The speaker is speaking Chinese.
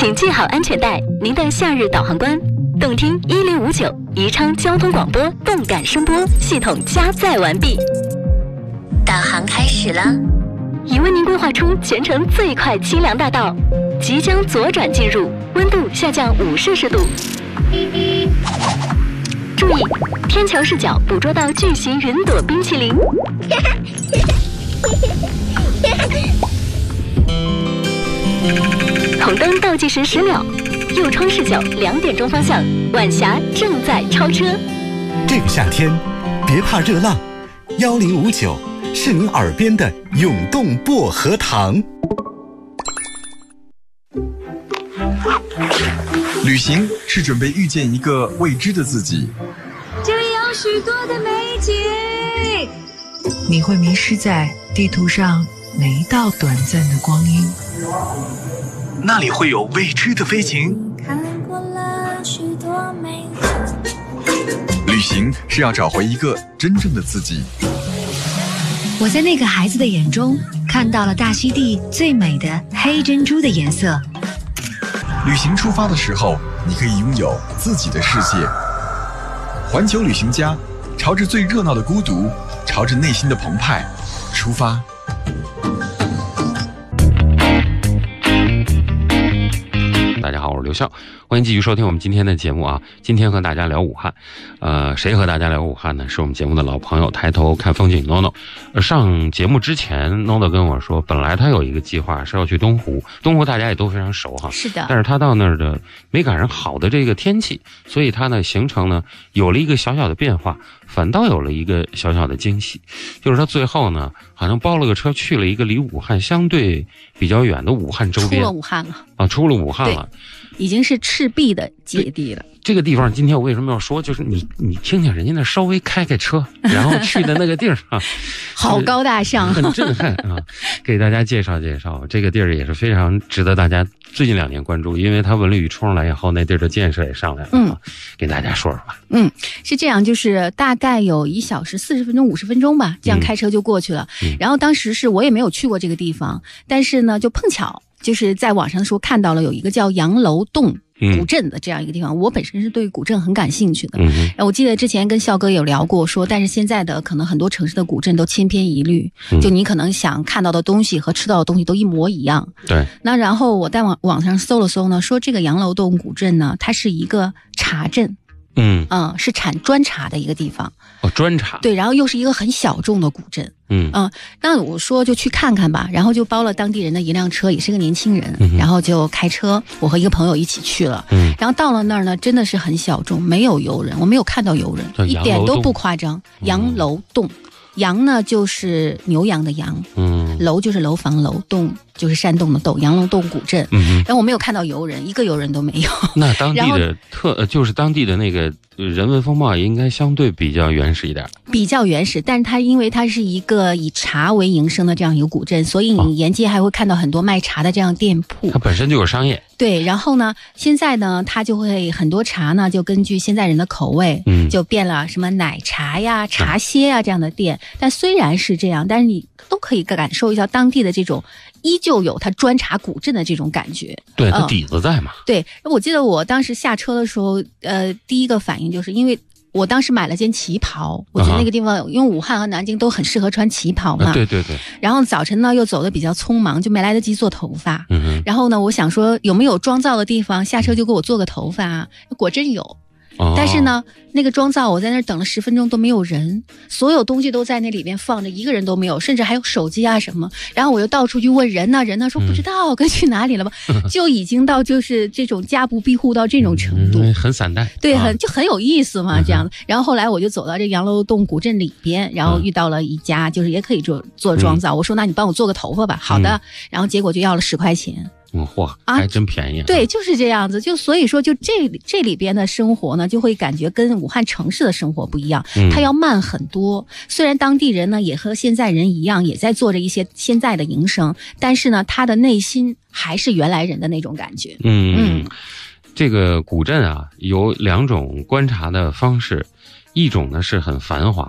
请系好安全带，您的夏日导航官。动听1059，宜昌交通广播动感声波系统加载完毕。导航开始了，已为您规划出全程最快清凉大道，即将左转进入，温度下降5摄氏度。注意，天桥视角捕捉到巨型云朵冰淇淋。红灯倒计时10秒，右窗视角2点钟方向，晚霞正在超车。 这个夏天，别怕热浪，1059是您耳边的涌动薄荷糖。 旅行是准备遇见一个未知的自己， 这里有许多的美景， 你会迷失在地图上每一道短暂的光阴。 那里会有未知的飞行。 看过了许多美景。 旅行是要找回一个真正的自己。 我在那个孩子的眼中看到了大溪地最美的黑珍珠的颜色。 旅行出发的时候，你可以拥有自己的世界。环球旅行家，朝着最热闹的孤独，朝着内心的澎湃出发。 大家好，我是刘笑，欢迎继续收听我们今天的节目啊。今天和大家聊武汉，谁和大家聊武汉呢？是我们节目的老朋友，抬头看风景 NONO。上节目之前 NONO 跟我说，本来他有一个计划是要去东湖，东湖大家也都非常熟哈。 是的。 但是他到那儿的没赶上好的这个天气，所以他呢行程呢有了一个小小的变化，反倒有了一个小小的惊喜，就是他最后呢好像包了个车去了一个离武汉相对比较远的武汉周边。 出了武汉了啊，出了武汉了， 已经是赤壁的界地了。 这个地方今天我为什么要说，就是你听听人家那稍微开车，然后去的那个地儿啊， 好高大上， 很震撼啊！给大家介绍介绍，这个地儿也是非常值得大家最近2年关注，因为它文旅冲上来以后，那地儿的建设也上来了。给大家说说吧。 是这样，就是大概有1小时40分钟、50分钟吧，这样开车就过去了。然后当时是我也没有去过这个地方，但是呢，就碰巧就是在网上的时候看到了有一个叫洋楼洞古镇的这样一个地方，我本身是对古镇很感兴趣的。我记得之前跟笑哥有聊过说，但是现在的可能很多城市的古镇都千篇一律，就你可能想看到的东西和吃到的东西都一模一样。 对。 那然后我在网上搜了搜呢，说这个洋楼洞古镇呢，它是一个茶镇。是产砖茶的一个地方。 砖茶。 对，然后又是一个很小众的古镇。那我说就去看看吧，然后就包了当地人的一辆车，也是个年轻人，然后就开车，我和一个朋友一起去了。然后到了那儿呢，真的是很小众，没有游人，我没有看到游人，一点都不夸张。洋楼洞，洋呢就是牛羊的羊，楼就是楼房楼，洞就是山洞的洞，洋楼洞古镇。然后我没有看到游人，一个游人都没有。 那当地的就是当地的那个人文风貌也应该相对比较原始一点。 比较原始，但是它因为它是一个以茶为营生的这样一个古镇，所以你沿街还会看到很多卖茶的这样店铺。 它本身就有商业。 对，然后呢，现在呢，它就会很多茶呢，就根据现在人的口味，就变了什么奶茶呀、茶歇啊这样的店。但虽然是这样，但是你都可以感受一下当地的这种依旧有它砖茶古镇的这种感觉。 对，它底子在嘛。 对，我记得我当时下车的时候，第一个反应就是因为我当时买了件旗袍，我觉得那个地方，因为武汉和南京都很适合穿旗袍嘛。 对。 然后早晨呢又走得比较匆忙，就没来得及做头发。然后呢，我想说有没有妆造的地方，下车就给我做个头发啊？果真有。但是呢，那个妆造我在那儿等了10分钟都没有人，所有东西都在那里边放着，一个人都没有，甚至还有手机啊什么。然后我又到处去问人呢，说不知道，跟去哪里了吧？就已经到就是这种家不闭户到这种程度， 很散淡。 对，就很有意思嘛，这样的。然后后来我就走到这洋楼洞古镇里边，然后遇到了一家就是也可以做妆造，我说那你帮我做个头发吧。好的。然后结果就要了10块钱。 嚯，还真便宜。 对，就是这样子。就所以说，就这里边的生活呢，就会感觉跟武汉城市的生活不一样，它要慢很多。虽然当地人呢也和现在人一样，也在做着一些现在的营生，但是呢，他的内心还是原来人的那种感觉。 这个古镇啊，有2种观察的方式，一种呢是很繁华。